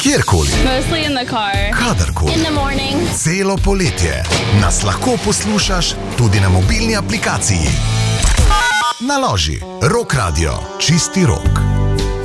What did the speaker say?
kjerkoli, Mostly in the car. kadarkoli. In the morning. Celo poletje nas lahko poslušaš tudi na mobilni aplikaciji. Naloži Rock Radio, čisti rok.